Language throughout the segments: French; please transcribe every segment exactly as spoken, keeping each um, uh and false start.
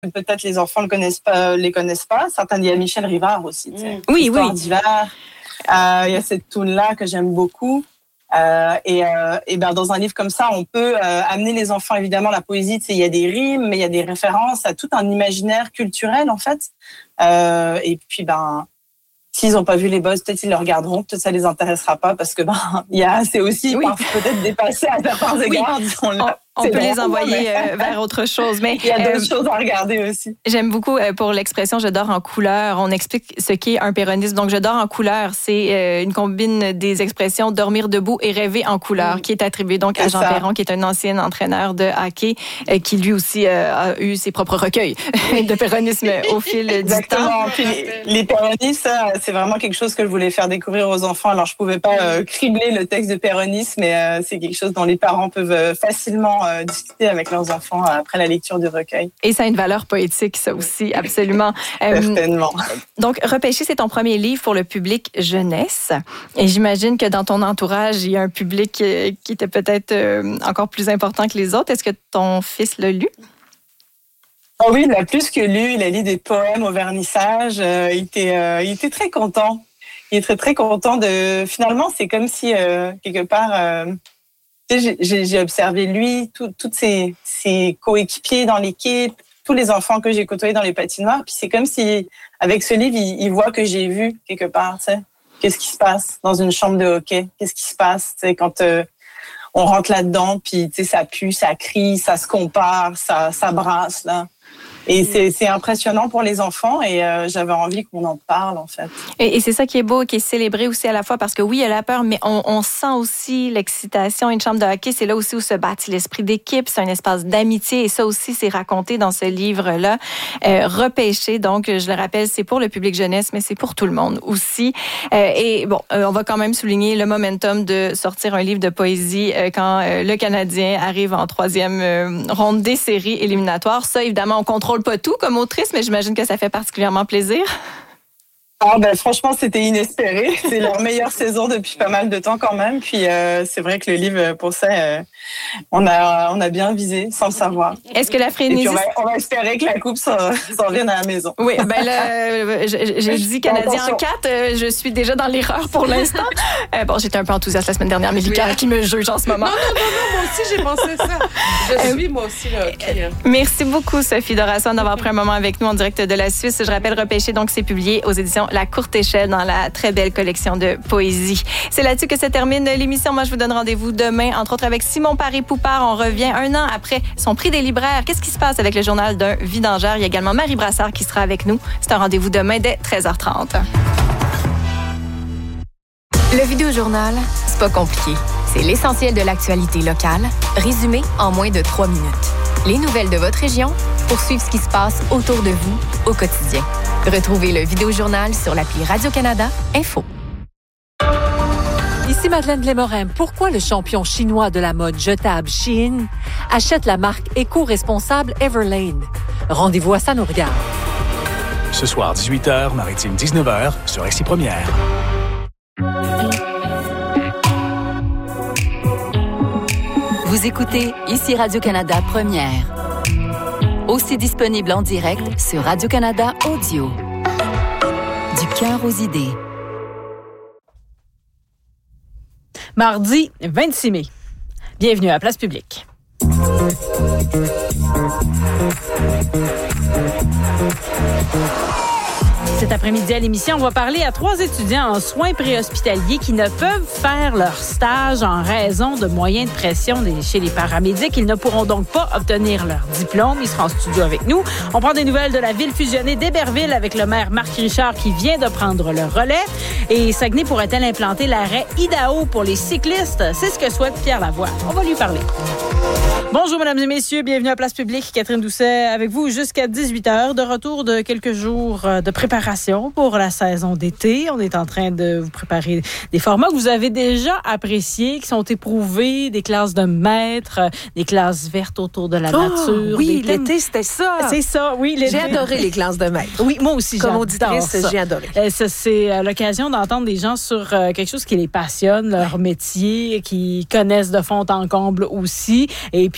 peut-être les enfants ne connaissent pas, les connaissent pas. Certains, il y a Michel Rivard aussi. Tu sais, mmh. Oui, Histoire oui. d'hiver. Euh, il y a cette toune-là que j'aime beaucoup. Euh, et, euh, et ben dans un livre comme ça, on peut euh, amener les enfants, évidemment, la poésie. Tu sais, il y a des rimes, mais il y a des références à tout un imaginaire culturel, en fait. Euh, et puis, ben, s'ils n'ont pas vu les boss, peut-être ils le regarderont, peut-être ça les intéressera pas, parce que ben, il y a, c'est aussi oui. peut-être dépassé à certains égards. Oui. Disons-le. On peut les envoyer mais... vers autre chose. Mais il y a d'autres euh, choses à regarder aussi. J'aime beaucoup euh, pour l'expression « je dors en couleur ». On explique ce qu'est un péronisme. Donc, « je dors en couleur », c'est euh, une combine des expressions « dormir debout » et « rêver en couleur » mmh. qui est attribuée donc à Jean ça. Perron, qui est un ancien entraîneur de hockey, euh, qui lui aussi euh, a eu ses propres recueils de péronisme au fil Exactement. du temps. Puis les, les péronismes, ça, c'est vraiment quelque chose que je voulais faire découvrir aux enfants. Alors, je pouvais pas euh, cribler le texte de péronisme, mais euh, c'est quelque chose dont les parents peuvent euh, facilement Euh, discuter avec leurs enfants après la lecture du recueil. Et ça a une valeur poétique, ça aussi, absolument. Certainement. Euh, donc, Repêcher, c'est ton premier livre pour le public jeunesse. Et j'imagine que dans ton entourage, il y a un public qui était peut-être encore plus important que les autres. Est-ce que ton fils l'a lu? Oh oui, il l'a plus que lu. Il a lu des poèmes au vernissage. Euh, il, était, euh, il était très content. Il est très, très content de... Finalement, c'est comme si, euh, quelque part... Euh, J'ai, j'ai observé lui, tous ses, ses coéquipiers dans l'équipe, tous les enfants que j'ai côtoyés dans les patinoires. Puis c'est comme si, avec ce livre, il, il voit que j'ai vu quelque part, tu sais, qu'est-ce qui se passe dans une chambre de hockey, qu'est-ce qui se passe, tu sais, quand euh, on rentre là-dedans, puis tu sais, ça pue, ça crie, ça se compare, ça, ça brasse là. Et c'est, c'est impressionnant pour les enfants et euh, j'avais envie qu'on en parle, en fait. Et, et c'est ça qui est beau, qui est célébré aussi à la fois parce que oui, il y a la peur, mais on, on sent aussi l'excitation. Une chambre de hockey, c'est là aussi où se bâtit l'esprit d'équipe, c'est un espace d'amitié et ça aussi, c'est raconté dans ce livre-là. Euh, Repêcher, donc, je le rappelle, c'est pour le public jeunesse, mais c'est pour tout le monde aussi. Euh, et bon, euh, on va quand même souligner le momentum de sortir un livre de poésie euh, quand euh, le Canadien arrive en troisième euh, ronde des séries éliminatoires. Ça, évidemment, on contrôle pas tout comme autrice, mais j'imagine que ça fait particulièrement plaisir. Ah ben franchement, c'était inespéré. C'est leur meilleure saison depuis pas mal de temps quand même. Puis euh, c'est vrai que le livre, pour ça, euh, on a on a bien visé sans le savoir. Est-ce que la frénésie... On va, on va espérer que la coupe s'en, s'en vienne à la maison. Oui, ben là, j'ai dit Canadien en quatre. Euh, je suis déjà dans l'erreur pour l'instant. Euh, bon, j'étais un peu enthousiaste la semaine dernière, mais Lucas qui me juge en ce moment. Non, non, non, non, moi aussi, j'ai pensé ça. Je suis, moi aussi, là. Okay. Merci beaucoup, Sophie Dorasson, d'avoir pris un moment avec nous en direct de la Suisse. Je rappelle, Repêcher, donc, c'est publié aux éditions La Courte Échelle dans la très belle collection de poésie. C'est là-dessus que se termine l'émission. Moi, je vous donne rendez-vous demain, entre autres avec Simon Paré-Poupard. On revient un an après son prix des libraires. Qu'est-ce qui se passe avec le journal d'un vidangeur? Il y a également Marie Brassard qui sera avec nous. C'est un rendez-vous demain dès treize heures trente. Le Vidéojournal, c'est pas compliqué. C'est l'essentiel de l'actualité locale, résumé en moins de trois minutes. Les nouvelles de votre région pour suivre ce qui se passe autour de vous au quotidien. Retrouvez le Vidéojournal sur l'appli Radio-Canada Info. Ici Madeleine Lémorin. Pourquoi le champion chinois de la mode jetable Shein achète la marque éco-responsable Everlane? Rendez-vous à Ça nous regarde. Ce soir, dix-huit heures, Maritime dix-neuf heures, sur Récit Première. Vous écoutez Ici Radio-Canada Première. Aussi disponible en direct sur Radio-Canada Audio. Du cœur aux idées. Mardi vingt-six mai. Bienvenue à Place Publique. Cet après-midi à l'émission, on va parler à trois étudiants en soins préhospitaliers qui ne peuvent faire leur stage en raison de moyens de pression chez les paramédics. Ils ne pourront donc pas obtenir leur diplôme. Ils seront en studio avec nous. On prend des nouvelles de la ville fusionnée d'Héberville avec le maire Marc Richard qui vient de prendre le relais. Et Saguenay pourrait-elle implanter l'arrêt Idaho pour les cyclistes? C'est ce que souhaite Pierre Lavoie. On va lui parler. Bonjour, mesdames et messieurs. Bienvenue à Place Publique. Catherine Doucet avec vous jusqu'à dix-huit heures. De retour de quelques jours de préparation pour la saison d'été. On est en train de vous préparer des formats que vous avez déjà appréciés, qui sont éprouvés, des classes de maîtres, des classes vertes autour de la nature. Oh, oui, thèmes... l'été, c'était ça. C'est ça, oui. L'été. J'ai adoré les classes de maîtres. Oui, moi aussi, Comme j'adore auditrice, ça. j'ai adoré. Euh, ça, c'est euh, l'occasion d'entendre des gens sur euh, quelque chose qui les passionne, leur métier, qui connaissent de fond en comble aussi. Et puis,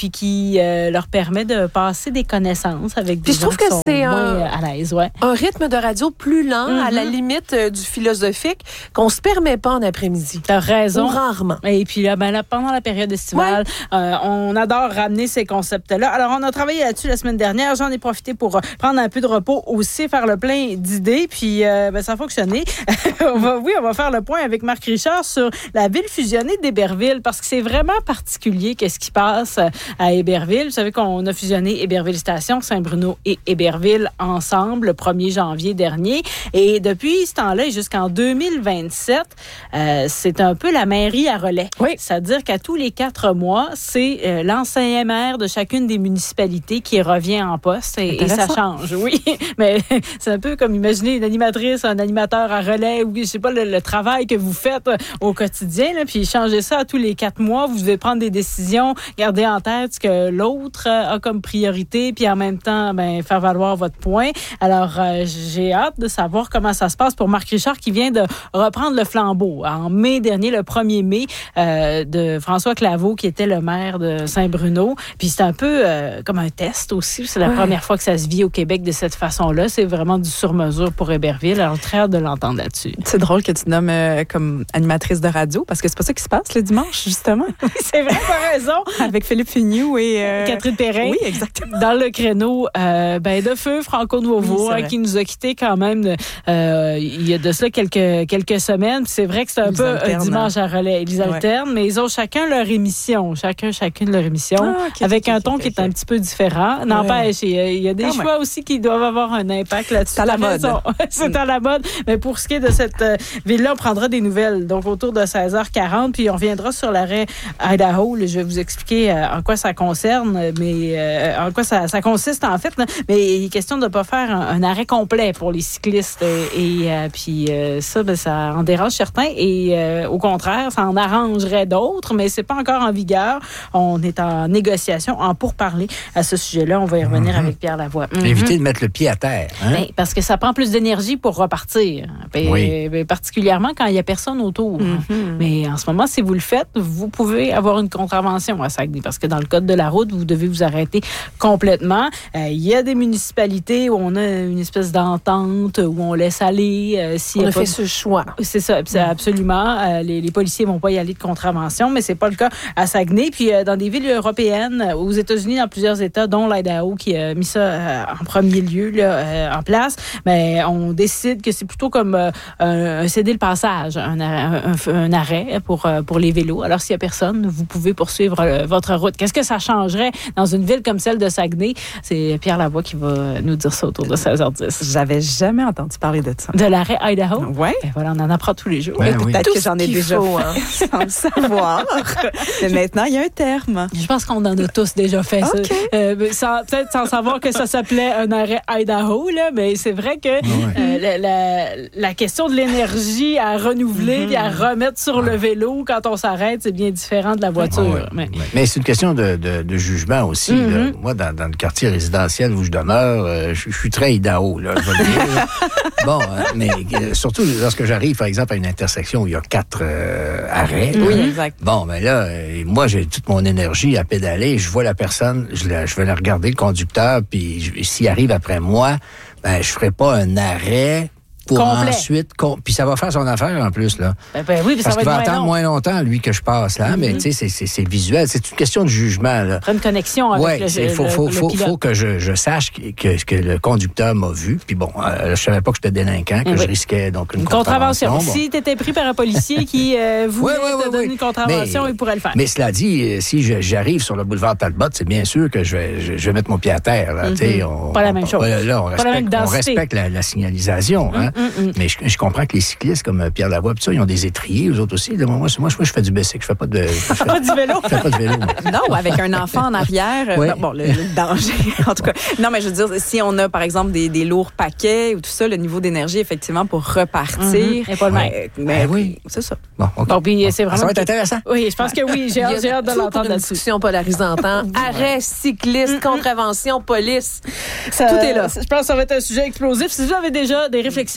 puis qui euh, leur permet de passer des connaissances avec des puis je gens trouve qui que sont c'est moins un, à l'aise. Ouais. Un rythme de radio plus lent, mm-hmm. à la limite euh, du philosophique, qu'on se permet pas en après-midi. T'as raison. Ou rarement. Et puis là, ben, là, pendant la période estivale, ouais. euh, on adore ramener ces concepts-là. Alors, on a travaillé là-dessus la semaine dernière. J'en ai profité pour prendre un peu de repos aussi, faire le plein d'idées, puis euh, ben, ça a fonctionné. on va, oui, on va faire le point avec Marc Richard sur la ville fusionnée d'Héberville, parce que c'est vraiment particulier qu'est-ce qui passe à Héberville. Vous savez qu'on a fusionné Héberville Station, Saint-Bruno et Héberville ensemble le premier janvier dernier. Et depuis ce temps-là, jusqu'en deux mille vingt-sept, euh, c'est un peu la mairie à relais. Oui. C'est-à-dire qu'à tous les quatre mois, c'est euh, l'ancien maire de chacune des municipalités qui revient en poste et, et ça change. Oui, mais c'est un peu comme imaginer une animatrice, un animateur à relais, ou je sais pas, le, le travail que vous faites au quotidien, là, puis changer ça à tous les quatre mois. Vous devez prendre des décisions, garder en tête ce que l'autre a comme priorité, puis en même temps, ben, faire valoir votre point. Alors, euh, j'ai hâte de savoir comment ça se passe pour Marc Richard qui vient de reprendre le flambeau. En mai dernier, le premier mai, euh, de François Claveau, qui était le maire de Saint-Bruno. Puis c'est un peu euh, comme un test aussi. C'est la ouais. première fois que ça se vit au Québec de cette façon-là. C'est vraiment du sur-mesure pour Héberville. Alors, très hâte de l'entendre là-dessus. C'est drôle que tu te nommes euh, comme animatrice de radio, parce que c'est pas ça qui se passe le dimanche, justement. Oui, c'est vrai, t'as raison. Avec Philippe Fignoux et... Euh... Catherine Perrin. Oui, exactement. Dans le créneau euh, ben, de feu Franco Nuovo, oui, hein, qui nous a quittés quand même euh, il y a de cela quelques, quelques semaines. Puis c'est vrai que c'est un ils peu un dimanche à relais. Ils alternent, ouais. mais ils ont chacun leur émission. Chacun, chacune leur émission. Ah, okay, avec okay, un ton okay, qui okay. est un petit peu différent. N'empêche, ouais. il y a des ah, choix ouais. aussi qui doivent avoir un impact là-dessus. C'est à la mode. c'est mm. à la mode. Mais pour ce qui est de cette euh, ville-là, on prendra des nouvelles. Donc, autour de seize heures quarante, puis on reviendra sur l'arrêt Idaho. Là, je vais vous expliquer euh, en quoi ça concerne, mais euh, en quoi ça, ça consiste en fait. Là. Mais il est question de ne pas faire un, un arrêt complet pour les cyclistes. Et, et euh, puis euh, ça, ben, ça en dérange certains. Et euh, au contraire, ça en arrangerait d'autres, mais c'est pas encore en vigueur. On est en négociation, en pourparler à ce sujet-là. On va y revenir mm-hmm. avec Pierre Lavoie. Mm-hmm. Éviter de mettre le pied à terre. Hein? Ben, parce que ça prend plus d'énergie pour repartir. Ben, oui. ben, particulièrement quand il n'y a personne autour. Mm-hmm. Mais en ce moment, si vous le faites, vous pouvez avoir une contravention à Saguenay. Parce que dans le code de la route, vous devez vous arrêter complètement. Euh, il y a des municipalités où on a une espèce d'entente, où on laisse aller. Euh, si on a, a fait de... ce choix. C'est ça, c'est absolument. Euh, les, les policiers ne vont pas y aller de contravention, mais c'est pas le cas à Saguenay. Puis euh, dans des villes européennes, aux États-Unis, dans plusieurs États, dont l'Idaho, qui a mis ça euh, en premier lieu là, euh, en place, mais on décide que c'est plutôt comme euh, un céder le passage, un, un, un, un arrêt pour, euh, pour les vélos. Alors, s'il n'y a personne, vous pouvez poursuivre euh, votre route. Qu'est-ce que ça changerait dans une ville comme celle de Saguenay? C'est Pierre Lavoie qui va nous dire ça autour de seize heures dix. J'avais jamais entendu parler de ça. De l'arrêt Idaho? Oui. Ben voilà, on en apprend tous les jours. Ben oui. Peut-être Tout que j'en ai déjà faut, fait hein. sans le savoir. Mais maintenant, il y a un terme. Je pense qu'on en a tous déjà fait okay. ça. Euh, sans, peut-être sans savoir que ça s'appelait un arrêt Idaho, là, mais c'est vrai que ouais. euh, la, la, la question de l'énergie à renouveler et mm-hmm. à remettre sur le vélo quand on s'arrête, c'est bien différent de la voiture. Ouais. Mais... mais c'est une question de, de, de jugement aussi. Mm-hmm. Là. Moi, dans, dans le quartier résidentiel où je demeure, euh, je, je suis très Idaho, là, je vais le dire. Bon, euh, mais euh, surtout lorsque j'arrive, par exemple, à une intersection où il y a quatre euh, arrêts. Oui, là. exact. Bon, ben là, euh, moi, j'ai toute mon énergie à pédaler. Je vois la personne, je, la, je vais la regarder, le conducteur, puis je, s'il arrive après moi, ben je ferai pas un arrêt pour complet. Ensuite... Com- puis ça va faire son affaire, en plus, là. Ben, ben oui, puis parce ça va qu'il va être attendre moins, moins longtemps, lui, que je passe là. Mm-hmm. Mais, tu sais, c'est, c'est, c'est visuel. C'est une question de jugement, là. Une connexion avec ouais, le, il faut, le, faut, le faut, pilote. faut que je, je sache que, que, que le conducteur m'a vu. Puis bon, euh, je savais pas que j'étais délinquant, que oui. je risquais donc une, une contravention. contravention. Bon. Si tu étais pris par un policier qui euh, voulait oui, oui, oui, te donner oui. une contravention, mais, il pourrait le faire. Mais cela dit, si je, j'arrive sur le boulevard Talbot, c'est bien sûr que je vais, je, je vais mettre mon pied à terre. Là, mm-hmm. on, pas la même chose. On, là, on pas respecte, la on respecte la, la signalisation. Mm-hmm. Hein? Mm-hmm. Mais je, je comprends que les cyclistes comme Pierre Lavoie, ça, ils ont des étriers, eux autres aussi. Moi, moi, moi, je fais du bicycle, je fais pas de... Je fais pas du vélo? Je fais pas de vélo. Non, avec un enfant en arrière, oui. non, bon, le, le danger, en tout cas. Non, mais je veux dire, si on a, par exemple, des, des lourds paquets ou tout ça, le niveau d'énergie, effectivement, pour repartir... Mm-hmm. Et pas le même. Euh, mais oui. C'est ça. Bon, OK. Bon, puis c'est vraiment... Ça va être intéressant. Oui, je pense que oui. J'ai hâte, j'ai hâte de l'entendre là-dessus. Discussion polarisante. Hein? Arrêt, cycliste, mm-hmm. contravention, police. Ça, tout est là. Je pense que ça va être un sujet explosif. Si vous avez déjà des réflexions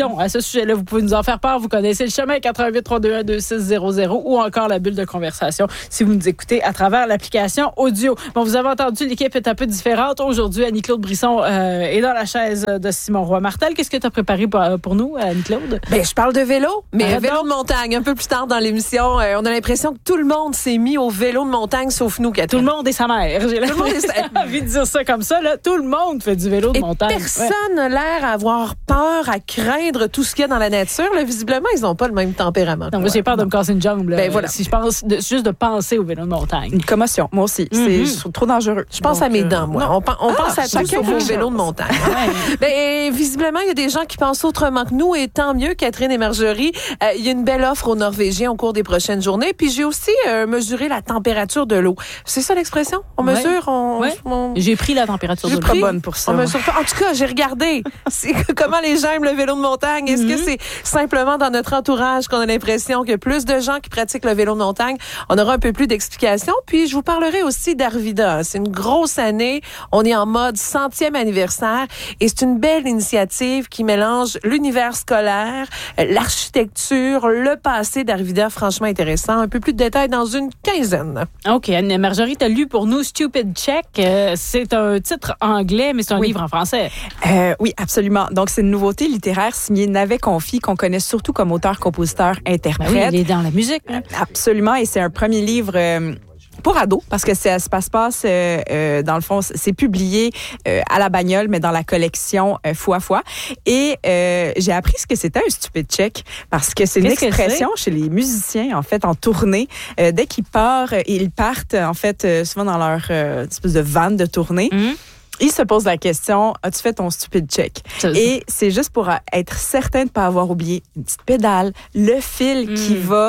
questions à ce sujet-là, vous pouvez nous en faire part. Vous connaissez le chemin quatre un huit trois deux un deux six zéro zéro ou encore la bulle de conversation si vous nous écoutez à travers l'application audio. Bon, vous avez entendu, l'équipe est un peu différente. Aujourd'hui, Annie-Claude Brisson euh, est dans la chaise de Simon Roy-Martel. Qu'est-ce que tu as préparé pour, pour nous, Annie-Claude? Ben, je parle de vélo, mais Arrête vélo donc. de montagne. Un peu plus tard dans l'émission, euh, on a l'impression que tout le monde s'est mis au vélo de montagne, sauf nous, Catherine. Tout le monde est sa mère. J'ai Tout le monde est envie de dire ça comme ça. Là. Tout le monde fait du vélo de Et montagne. personne n'a l'air à avoir peur, à craindre tout ce qu'il y a dans la nature. Là, visiblement, ils n'ont pas le même tempérament. Non, moi, j'ai peur de me casser une jambe. Là, Ben, voilà. Si je pense de, juste de penser au vélo de montagne. Une commotion, moi aussi. Mm-hmm. C'est je trouve trop dangereux. Je pense Donc, à mes euh, dents, moi. non. On, pen- on Ah, pense à tout chacun sauf au chose. vélo de montagne. Ouais. Ben, visiblement, il y a des gens qui pensent autrement que nous, et tant mieux, Catherine et Marjorie. Euh, il y a une belle offre aux Norvégiens au cours des prochaines journées. Puis j'ai aussi euh, mesuré la température de l'eau. C'est ça l'expression? On Ouais. mesure, on... Ouais. on- J'ai pris la température de J'ai l'eau. pris. bonne pour ça. On mesure pas. En tout cas, j'ai regardé. C'est comment les gens aiment le vélo de montagne. Est-ce que c'est simplement dans notre entourage qu'on a l'impression qu'il y a plus de gens qui pratiquent le vélo de montagne? On aura un peu plus d'explications. Puis, je vous parlerai aussi d'Arvida. C'est une grosse année. On est en mode centième anniversaire et c'est une belle initiative qui mélange l'univers scolaire, l'architecture, le passé d'Arvida. Franchement intéressant. Un peu plus de détails dans une quinzaine. OK. Anne Marjorie, tu as lu pour nous Stupid Check. Euh, c'est un titre anglais, mais c'est un Oui. livre en français. Euh, oui, absolument. Donc, c'est une nouveauté littéraire signée Navet Confi, qu'on connaît surtout comme auteur-compositeur-interprète. Ben oui, il est dans la musique. Hein? Absolument. Et c'est un premier livre... Euh, pour ados, parce que ça se passe, passe euh, euh, dans le fond, c'est publié euh, à la bagnole, mais dans la collection euh, Foi Foi. Et euh, j'ai appris ce que c'était un stupid check, parce que c'est une Qu'est-ce que expression chez les musiciens, en fait, en tournée. Euh, dès qu'ils partent, ils partent, en fait, euh, souvent dans leur euh, espèce de van de tournée. Mm. Ils se posent la question, as-tu fait ton stupid check? Ça, Et c'est juste pour être certain de ne pas avoir oublié une petite pédale, le fil Mm. qui va...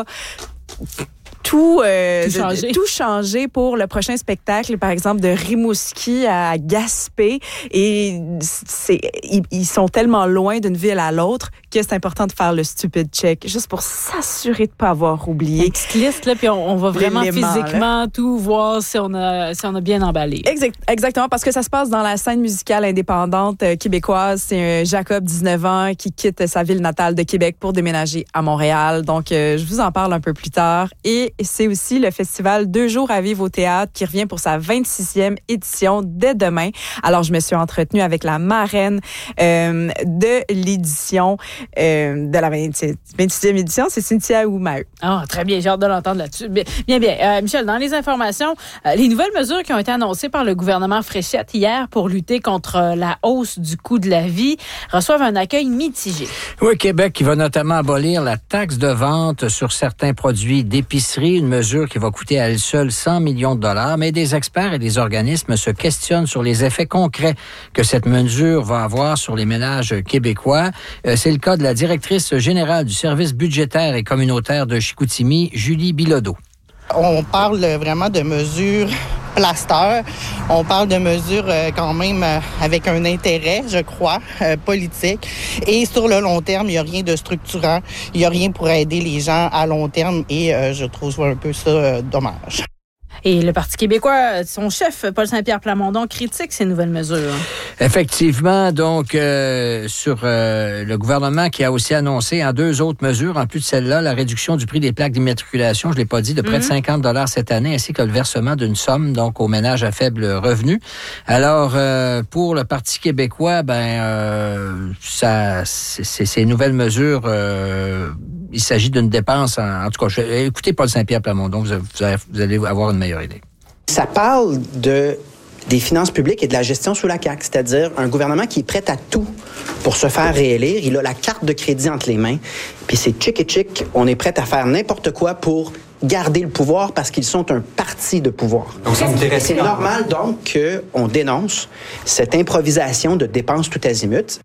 Tout, euh, Tout de- changer. de- tout changer pour le prochain spectacle, par exemple, de Rimouski à Gaspé. Et c'est, ils, ils sont tellement loin d'une ville à l'autre que c'est important de faire le stupid check, juste pour s'assurer de ne pas avoir Une oublié. petite liste, là, puis on, on va vraiment L'élément, physiquement tout voir si on a, si on a bien emballé. Exact, exactement, parce que ça se passe dans la scène musicale indépendante euh, québécoise. C'est un Jacob, dix-neuf ans, qui quitte sa ville natale de Québec pour déménager à Montréal. Donc, euh, je vous en parle un peu plus tard. Et c'est aussi le festival Deux jours à vivre au théâtre qui revient pour sa vingt-sixième édition dès demain. Alors, je me suis entretenue avec la marraine euh, de l'édition, euh, de la vingt-sixième édition, c'est Cynthia Oumaheu. Ah, très bien, j'ai hâte de l'entendre là-dessus. Bien, bien. bien. Euh, Michel, dans les informations, euh, les nouvelles mesures qui ont été annoncées par le gouvernement Fréchette hier pour lutter contre euh, la hausse du coût de la vie reçoivent un accueil mitigé. Oui, Québec qui va notamment abolir la taxe de vente sur certains produits d'épicerie, une mesure qui va coûter à elle seule cent millions de dollars, mais des experts et des organismes se questionnent sur les effets concrets que cette mesure va avoir sur les ménages québécois. Euh, c'est le cas de la directrice générale du service budgétaire et communautaire de Chicoutimi, Julie Bilodeau. On parle vraiment de mesures plaster. On parle de mesures euh, quand même euh, avec un intérêt, je crois, euh, politique. Et sur le long terme, il n'y a rien de structurant. Il n'y a rien pour aider les gens à long terme. Et euh, je trouve un peu ça euh, dommage. Et le Parti québécois, son chef, Paul Saint-Pierre Plamondon, critique ces nouvelles mesures. Effectivement, donc, euh, sur euh, le gouvernement qui a aussi annoncé en deux autres mesures, en plus de celle-là, la réduction du prix des plaques d'immatriculation, je ne l'ai pas dit, de près mm-hmm. de cinquante dollars cette année, ainsi que le versement d'une somme, donc, aux ménages à faible revenu. Alors, euh, pour le Parti québécois, ben, euh, ça, c'est, c'est, ces nouvelles mesures, euh, il s'agit d'une dépense, en, en tout cas, je, écoutez Paul Saint-Pierre Plamondon, vous, vous, vous allez avoir une meilleure idée. Ça parle de des finances publiques et de la gestion sous la C A Q, c'est-à-dire un gouvernement qui est prêt à tout pour se faire réélire. Il a la carte de crédit entre les mains, puis c'est chic et chic, on est prêt à faire n'importe quoi pour garder le pouvoir parce qu'ils sont un parti de pouvoir. Donc, ça c'est normal donc qu'on dénonce cette improvisation de dépenses tout azimut.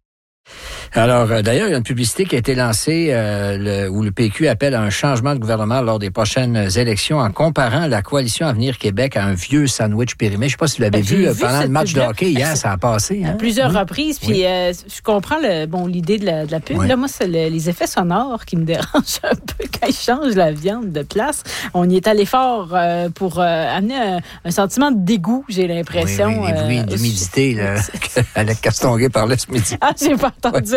Alors, euh, d'ailleurs, il y a une publicité qui a été lancée euh, le, où le P Q appelle à un changement de gouvernement lors des prochaines élections en comparant la coalition Avenir Québec à un vieux sandwich périmé. Je ne sais pas si vous l'avez vu, vu pendant le match de hockey hier, ça a passé. Hein? À plusieurs oui. reprises. Puis oui. euh, je comprends le, bon, l'idée de la, de la pub. Oui. Là, moi, c'est le, les effets sonores qui me dérangent un peu quand ils changent la viande de place. On y est allé fort euh, pour euh, amener un, un sentiment de dégoût, j'ai l'impression. Oui, oui, les bruits euh, d'humidité là, que Alec Castonguay parlait ce midi. Ah, j'ai pas entendu.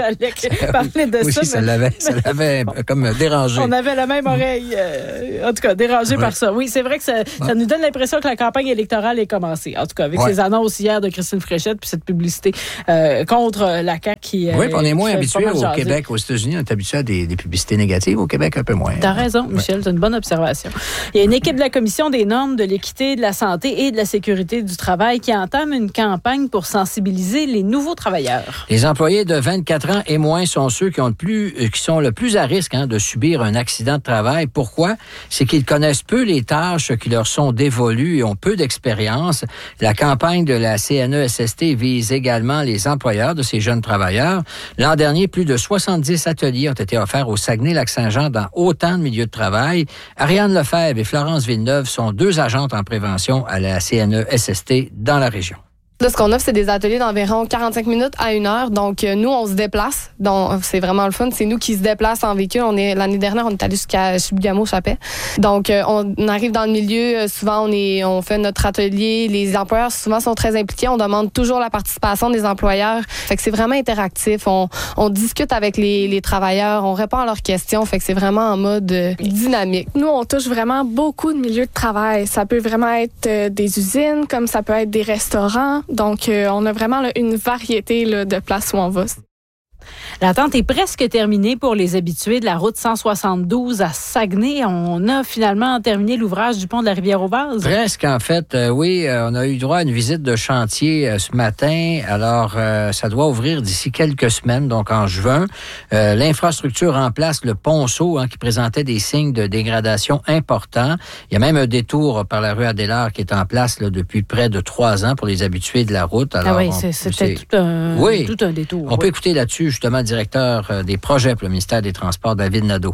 j'allais parler de oui, ça. Oui, ça l'avait, ça l'avait comme dérangé. On avait la même oreille, euh, en tout cas, dérangé oui. par ça. Oui, c'est vrai que ça, ça nous donne l'impression que la campagne électorale est commencée. En tout cas, avec ouais. ces annonces hier de Christine Fréchette puis cette publicité euh, contre la C A Q qui... Oui, puis on est moins habitué au jaser. Québec, aux États-Unis, on est habitué à des, des publicités négatives. Au Québec, un peu moins. T'as raison, Michel, ouais. c'est une bonne observation. Il y a une équipe de la Commission des normes de l'équité, de la santé et de la sécurité du travail qui entame une campagne pour sensibiliser les nouveaux travailleurs. Les employés de vingt-quatre ans et moins sont ceux qui ont le plus, qui sont le plus à risque hein, de subir un accident de travail. Pourquoi? C'est qu'ils connaissent peu les tâches qui leur sont dévolues et ont peu d'expérience. La campagne de la C N E S S T vise également les employeurs de ces jeunes travailleurs. L'an dernier, plus de soixante-dix ateliers ont été offerts au Saguenay-Lac-Saint-Jean dans autant de milieux de travail. Ariane Lefebvre et Florence Villeneuve sont deux agentes en prévention à la C N E S S T dans la région. Là, ce qu'on offre, c'est des ateliers d'environ quarante-cinq minutes à une heure. Donc, euh, nous, on se déplace. Donc, c'est vraiment le fun. C'est nous qui se déplacent en véhicule. On est, l'année dernière, on est allé jusqu'à Chibougamau-Chapais. Donc, euh, on arrive dans le milieu. Euh, souvent, on est, on fait notre atelier. Les employeurs, souvent, sont très impliqués. On demande toujours la participation des employeurs. Fait que c'est vraiment interactif. On, on discute avec les, les travailleurs. On répond à leurs questions. Fait que c'est vraiment en mode euh, dynamique. Nous, on touche vraiment beaucoup de milieux de travail. Ça peut vraiment être euh, des usines, comme ça peut être des restaurants. Donc, euh, on a vraiment là, une variété là, de places où on va. L'attente est presque terminée pour les habitués de la route cent soixante-douze à Saguenay. On a finalement terminé l'ouvrage du pont de la Rivière-aux-Vases. Presque, en fait. Euh, oui, euh, on a eu droit à une visite de chantier euh, ce matin. Alors, euh, ça doit ouvrir d'ici quelques semaines, donc en juin. Euh, l'infrastructure remplace le ponceau hein, qui présentait des signes de dégradation importants. Il y a même un détour par la rue Adélard qui est en place là, depuis près de trois ans pour les habitués de la route. Alors, ah oui, on, c'est, c'était c'est... Tout, un, oui. tout un détour. On oui. peut écouter là-dessus, justement, le directeur des projets pour le ministère des Transports, David Nadeau.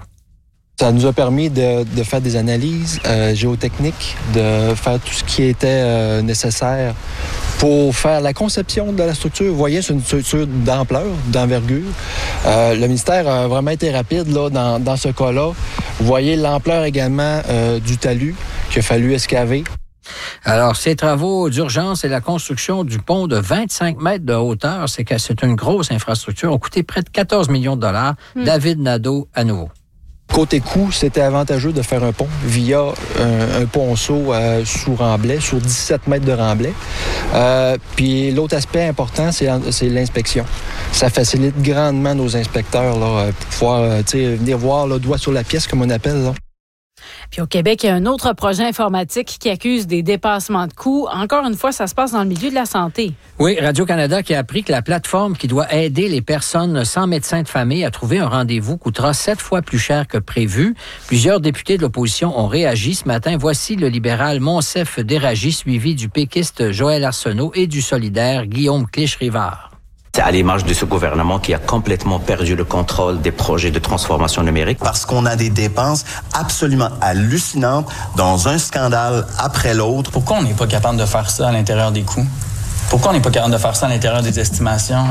Ça nous a permis de, de faire des analyses euh, géotechniques, de faire tout ce qui était euh, nécessaire pour faire la conception de la structure. Vous voyez, c'est une structure d'ampleur, d'envergure. Euh, le ministère a vraiment été rapide là, dans, dans ce cas-là. Vous voyez l'ampleur également euh, du talus qu'il a fallu excaver. Alors, ces travaux d'urgence et la construction du pont de vingt-cinq mètres de hauteur, c'est que c'est une grosse infrastructure, ont coûté près de quatorze millions de dollars. Mmh. David Nadeau, à nouveau. Côté coût, c'était avantageux de faire un pont via un, un ponceau euh, sous remblai, sur dix-sept mètres de remblai. Euh, puis l'autre aspect important, c'est, c'est l'inspection. Ça facilite grandement nos inspecteurs là, pour pouvoir euh, venir voir le doigt sur la pièce, comme on appelle. Là. Puis au Québec, il y a un autre projet informatique qui accuse des dépassements de coûts. Encore une fois, ça se passe dans le milieu de la santé. Oui, Radio-Canada qui a appris que la plateforme qui doit aider les personnes sans médecin de famille à trouver un rendez-vous coûtera sept fois plus cher que prévu. Plusieurs députés de l'opposition ont réagi ce matin. Voici le libéral Monsef Déragi, suivi du péquiste Joël Arsenault et du solidaire Guillaume Clich-Rivard. C'est à l'image de ce gouvernement qui a complètement perdu le contrôle des projets de transformation numérique. Parce qu'on a des dépenses absolument hallucinantes dans un scandale après l'autre. Pourquoi on n'est pas capable de faire ça à l'intérieur des coûts? Pourquoi on n'est pas capable de faire ça à l'intérieur des estimations?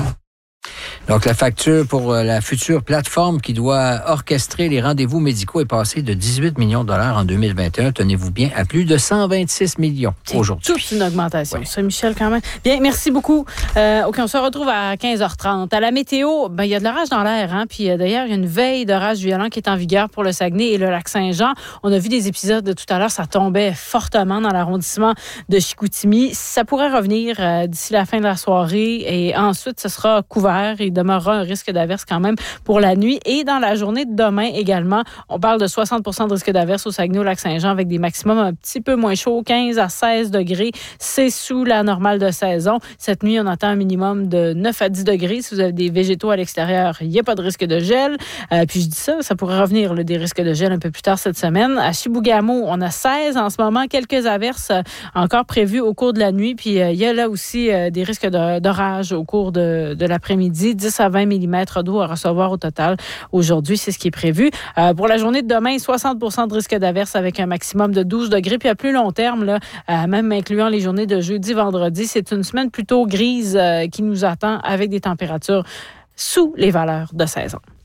Donc, la facture pour la future plateforme qui doit orchestrer les rendez-vous médicaux est passée de dix-huit millions de dollars en deux mille vingt et un, tenez-vous bien, à plus de cent vingt-six millions aujourd'hui. C'est toute une augmentation, oui. ça, Michel, quand même. Bien, merci beaucoup. Euh, OK, on se retrouve à quinze heures trente. À la météo, ben, il y a de l'orage dans l'air, hein, puis euh, d'ailleurs, il y a une veille d'orage violent qui est en vigueur pour le Saguenay et le Lac-Saint-Jean. On a vu des épisodes de tout à l'heure, ça tombait fortement dans l'arrondissement de Chicoutimi. Ça pourrait revenir euh, d'ici la fin de la soirée et ensuite, ce sera couvert et demeurera un risque d'averse quand même pour la nuit. Et dans la journée de demain également, on parle de soixante pour cent de risque d'averse au Saguenay, au Lac-Saint-Jean, avec des maximums un petit peu moins chauds, quinze à seize degrés. C'est sous la normale de saison. Cette nuit, on attend un minimum de neuf à dix degrés. Si vous avez des végétaux à l'extérieur, il n'y a pas de risque de gel. Euh, puis je dis ça, ça pourrait revenir, là, des risques de gel un peu plus tard cette semaine. À Chibougamau, on a seize en ce moment, quelques averses euh, encore prévues au cours de la nuit. Puis euh, il y a là aussi euh, des risques de, d'orage au cours de, de l'après-midi, dix à vingt millimètres d'eau à recevoir au total aujourd'hui, c'est ce qui est prévu. Euh, pour la journée de demain, soixante pour cent de risque d'averse avec un maximum de douze degrés. Puis à plus long terme, là, euh, même incluant les journées de jeudi, vendredi, c'est une semaine plutôt grise euh, qui nous attend avec des températures sous les valeurs de saison.